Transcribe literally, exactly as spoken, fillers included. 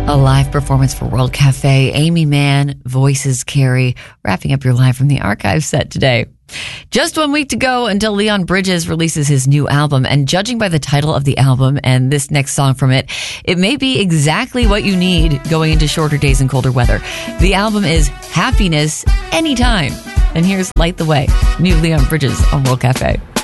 A live performance for World Cafe. Amy Mann, voices Carrie, wrapping up your Live from the Archive set today. Just one week to go until Leon Bridges releases his new album, and judging by the title of the album and this next song from it, it may be exactly what you need going into shorter days and colder weather. The album is Happiness Anytime. And here's Light the Way, new Leon Bridges on World Cafe.